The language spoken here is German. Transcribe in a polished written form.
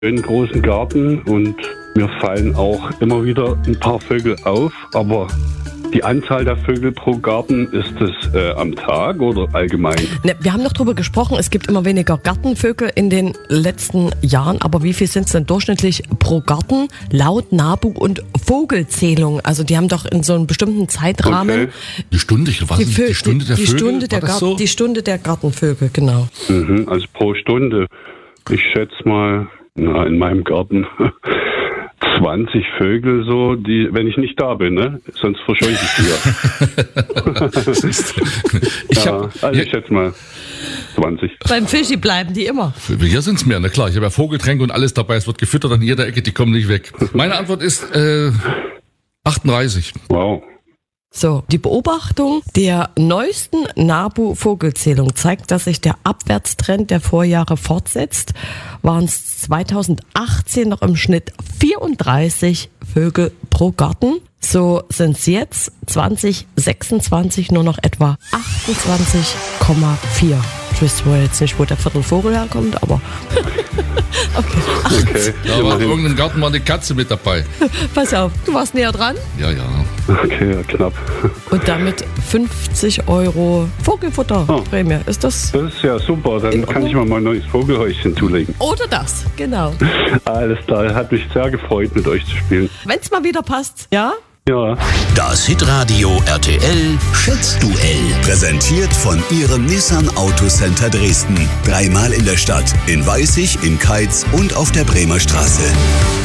einen großen Garten und mir fallen auch immer wieder ein paar Vögel auf, aber die Anzahl der Vögel pro Garten, ist das am Tag oder allgemein? Ne, wir haben noch drüber gesprochen, es gibt immer weniger Gartenvögel in den letzten Jahren, aber wie viel sind es denn durchschnittlich pro Garten laut NABU und Vogelzählung? Also die haben doch in so einem bestimmten Zeitrahmen... Okay. Die Stunde, was ist die Stunde der Vögel? Die Stunde der Gartenvögel, genau. Also pro Stunde, ich schätze mal, in meinem Garten 20 Vögel so, die, wenn ich nicht da bin, ne? Sonst verscheuche ich die. Ich schätze mal 20. Beim Fischi bleiben die immer. Hier sind es mehr, na klar. Ich habe ja Vogeltränke und alles dabei. Es wird gefüttert an jeder Ecke, die kommen nicht weg. Meine Antwort ist 38. Wow. So, die Beobachtung der neuesten NABU-Vogelzählung zeigt, dass sich der Abwärtstrend der Vorjahre fortsetzt. Waren es 2018 noch im Schnitt 34 Vögel pro Garten. So sind es jetzt 2026 nur noch etwa 28,4. Ich wüsste wohl jetzt nicht, wo der Viertelvogel herkommt, aber Okay. Da war in irgendeinem Garten war eine Katze mit dabei. pass auf, du warst näher dran. Ja. Okay, ja, knapp. Und damit 50 € Vogelfutterprämie. Ist das? Das ist ja super, dann kann ich mal ein neues Vogelhäuschen zulegen. Oder das, genau. Alles klar, hat mich sehr gefreut, mit euch zu spielen. Wenn es mal wieder passt, ja? Ja. Das Hitradio RTL Schätzduell. Präsentiert von Ihrem Nissan Autocenter Dresden. 3-mal in der Stadt, in Weißig, in Keitz und auf der Bremer Straße.